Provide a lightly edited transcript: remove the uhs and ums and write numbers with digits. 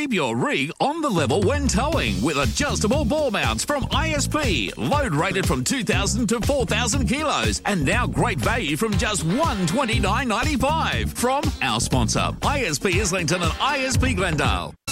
Keep your rig on the level when towing with adjustable ball mounts from ISP. Load rated from 2,000 to 4,000 kilos. And now great value from just $129.95 from our sponsor, ISP Islington and ISP Glendale.